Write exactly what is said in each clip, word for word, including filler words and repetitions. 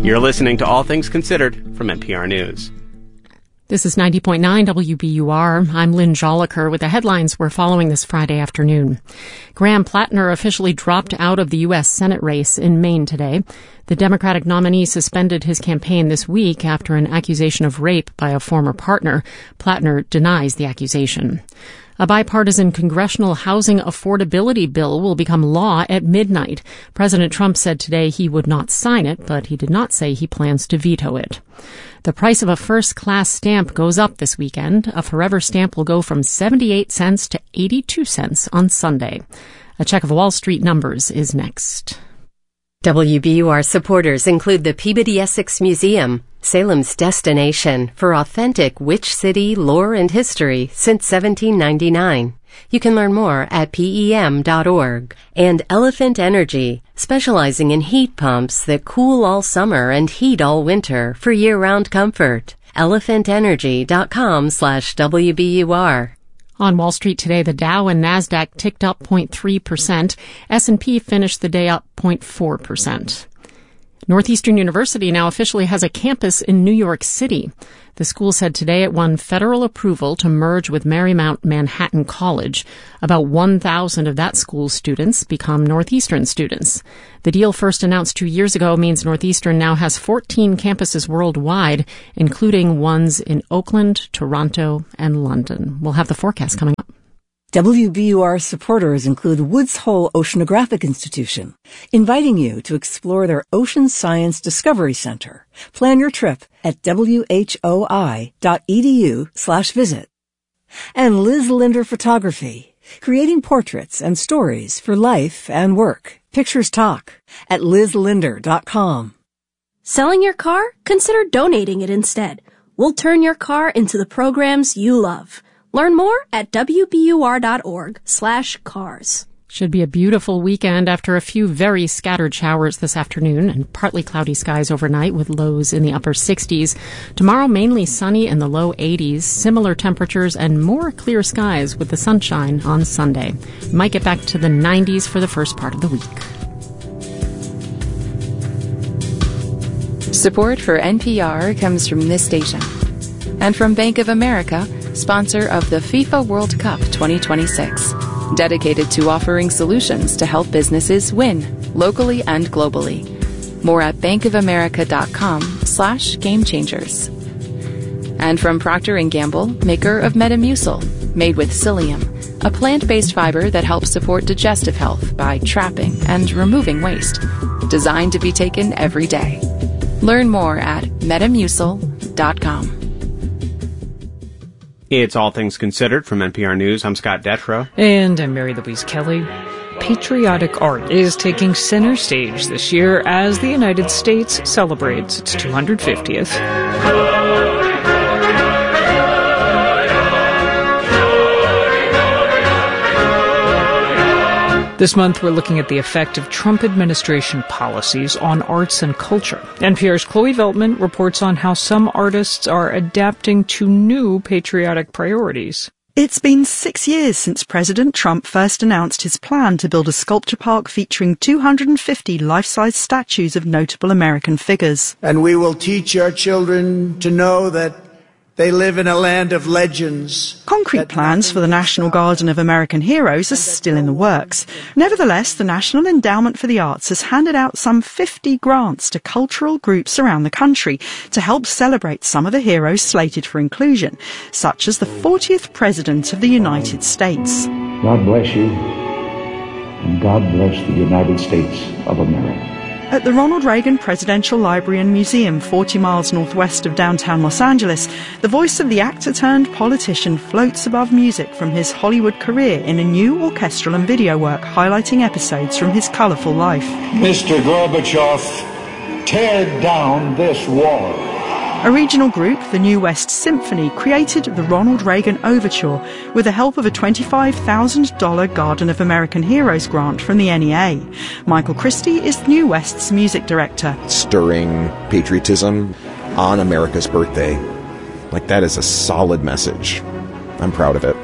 You're listening to All Things Considered from N P R News. This is ninety point nine W B U R. I'm Lynn Joliker with the headlines we're following this Friday afternoon. Graham Plattner officially dropped out of the U S Senate race in Maine today. The Democratic nominee suspended his campaign this week after an accusation of rape by a former partner. Plattner denies the accusation. A bipartisan congressional housing affordability bill will become law at midnight. President Trump said today he would not sign it, but he did not say he plans to veto it. The price of a first-class stamp goes up this weekend. A Forever stamp will go from seventy-eight cents to eighty-two cents on Sunday. A check of Wall Street numbers is next. W B U R supporters include the Peabody Essex Museum, Salem's destination for authentic Witch City lore and history since seventeen ninety-nine. You can learn more at P E M dot org. And Elephant Energy, specializing in heat pumps that cool all summer and heat all winter for year-round comfort. elephant energy dot com slash W B U R. On Wall Street today, the Dow and Nasdaq ticked up zero point three percent. S and P finished the day up zero point four percent. Northeastern University now officially has a campus in New York City. The school said today it won federal approval to merge with Marymount Manhattan College. About one thousand of that school's students become Northeastern students. The deal, first announced two years ago, means Northeastern now has fourteen campuses worldwide, including ones in Oakland, Toronto, and London. We'll have the forecast coming up. W B U R supporters include Woods Hole Oceanographic Institution, inviting you to explore their Ocean Science Discovery Center. Plan your trip at W H O I dot E D U slash visit. And Liz Linder Photography, creating portraits and stories for life and work. Pictures talk at Liz Linder dot com. Selling your car? Consider donating it instead. We'll turn your car into the programs you love. Learn more at W B U R dot org slash cars. Should be a beautiful weekend after a few very scattered showers this afternoon and partly cloudy skies overnight with lows in the upper sixties. Tomorrow, mainly sunny in the low eighties, similar temperatures and more clear skies with the sunshine on Sunday. Might get back to the nineties for the first part of the week. Support for N P R comes from this station and from Bank of America, sponsor of the FIFA World Cup twenty twenty-six, dedicated to offering solutions to help businesses win, locally and globally. More at bankofamerica.com slash game changers. And from Procter and Gamble, maker of Metamucil, made with psyllium, a plant-based fiber that helps support digestive health by trapping and removing waste, designed to be taken every day. Learn more at metamucil dot com. It's All Things Considered from N P R News. I'm Scott Detrow. And I'm Mary Louise Kelly. Patriotic art is taking center stage this year as the United States celebrates its two hundred fiftieth. This month, we're looking at the effect of Trump administration policies on arts and culture. N P R's Chloe Veltman reports on how some artists are adapting to new patriotic priorities. It's been six years since President Trump first announced his plan to build a sculpture park featuring two hundred fifty life-size statues of notable American figures. And we will teach our children to know that they live in a land of legends. Concrete plans for the National Garden of American Heroes are still in the works. Nevertheless, the National Endowment for the Arts has handed out some fifty grants to cultural groups around the country to help celebrate some of the heroes slated for inclusion, such as the fortieth President of the United States. God bless you, and God bless the United States of America. At the Ronald Reagan Presidential Library and Museum, forty miles northwest of downtown Los Angeles, the voice of the actor-turned-politician floats above music from his Hollywood career in a new orchestral and video work highlighting episodes from his colorful life. Mister Gorbachev, tear down this wall. A regional group, the New West Symphony, created the Ronald Reagan Overture with the help of a twenty-five thousand dollars Garden of American Heroes grant from the N E A. Michael Christie is New West's music director. Stirring patriotism on America's birthday. Like, that is a solid message. I'm proud of it.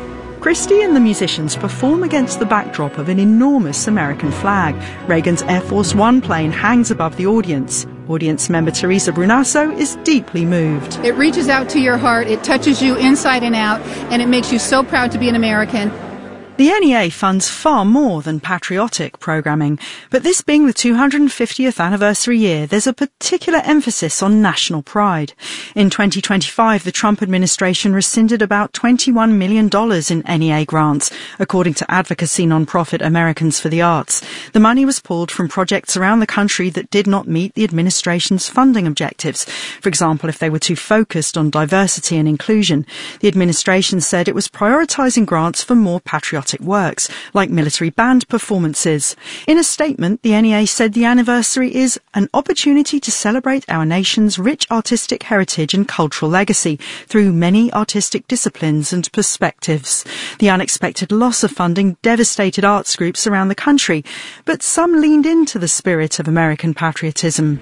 Christie and the musicians perform against the backdrop of an enormous American flag. Reagan's Air Force One plane hangs above the audience. Audience member Teresa Brunasso is deeply moved. It reaches out to your heart, it touches you inside and out, and it makes you so proud to be an American. The N E A funds far more than patriotic programming, but this being the two hundred fiftieth anniversary year, there's a particular emphasis on national pride. In twenty twenty-five, the Trump administration rescinded about twenty-one million dollars in N E A grants, according to advocacy nonprofit Americans for the Arts. The money was pulled from projects around the country that did not meet the administration's funding objectives. For example, if they were too focused on diversity and inclusion. The administration said it was prioritizing grants for more patriotic works, like military band performances. In a statement, the N E A said the anniversary is an opportunity to celebrate our nation's rich artistic heritage and cultural legacy through many artistic disciplines and perspectives. The unexpected loss of funding devastated arts groups around the country, but some leaned into the spirit of American patriotism.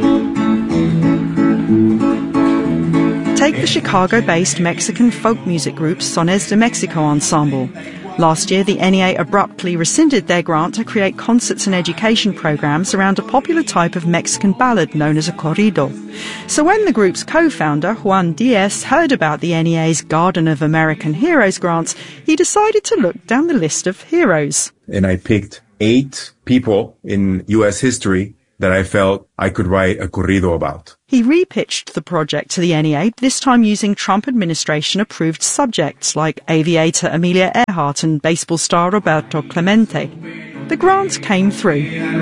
Take the Chicago-based Mexican folk music group Sones de Mexico Ensemble. Last year, the N E A abruptly rescinded their grant to create concerts and education programs around a popular type of Mexican ballad known as a corrido. So when the group's co-founder, Juan Diaz, heard about the N E A's Garden of American Heroes grants, he decided to look down the list of heroes. And I picked eight people in U S history that I felt I could write a corrido about. He repitched the project to the N E A, this time using Trump administration-approved subjects like aviator Amelia Earhart and baseball star Roberto Clemente. The grant came through.